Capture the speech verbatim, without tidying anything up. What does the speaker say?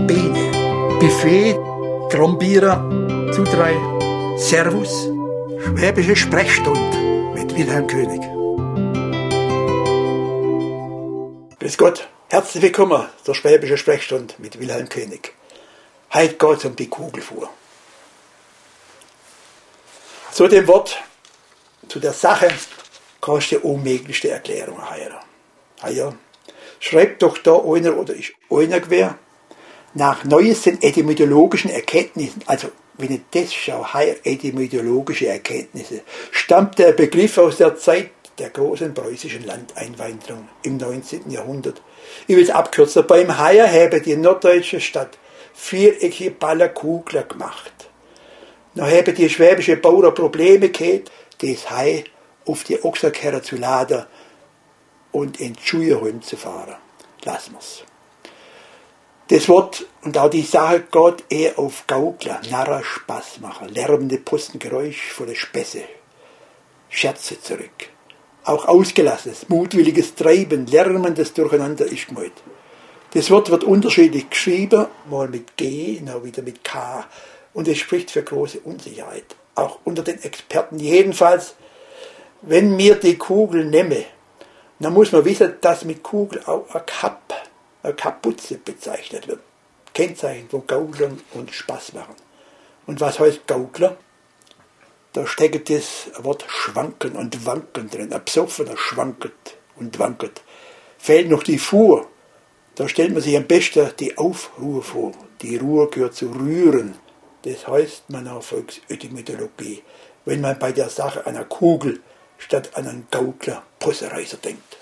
Bene, Buffet, Trombierer, zu drei, Servus, Schwäbische Sprechstunde mit Wilhelm König. Grüß Gott, herzlich willkommen zur Schwäbische Sprechstunde mit Wilhelm König. Heute geht es um die Kugelfuhr. Zu dem Wort, zu der Sache, kannst du die unmöglichste Erklärung heilen. Ah ja, schreibt doch da einer oder ist einer gewesen, nach neuesten etymologischen Erkenntnissen, also wenn ich das schaue, heier etymologische Erkenntnisse, stammt der Begriff aus der Zeit der großen preußischen Landeinwanderung im neunzehnten Jahrhundert. Ich will es abkürzen. Beim Haier habe die norddeutsche Stadt viereckige Ballerkugler gemacht. Dann haben die schwäbische Bauern Probleme gehabt, das Hai auf die Ochserkerre zu laden und in Schuheholm zu fahren. Lassen wir's. Das Wort und auch die Sache geht eher auf Gaukler, Narrer, Spaß machen, lärmende Postengeräusch voller Späße, Scherze zurück. Auch ausgelassenes, mutwilliges Treiben, lärmendes Durcheinander ist gemeint. Das Wort wird unterschiedlich geschrieben, mal mit G, dann wieder mit K, und es spricht für große Unsicherheit. Auch unter den Experten. Jedenfalls, wenn mir die Kugel nehme, dann muss man wissen, dass mit Kugel auch ein Kap, eine Kapuze bezeichnet wird. Kennzeichen von Gauklern und Spaß machen. Und was heißt Gaukler? Da steckt das Wort schwanken und wanken drin. Ein Psoffener schwankelt und wankelt. Fehlt noch die Fuhr. Da stellt man sich am besten die Aufruhr vor. Die Ruhr gehört zu rühren. Das heißt man auf Volksetymologie, wenn man bei der Sache einer Kugel statt an einen Gaukler Possereißer denkt.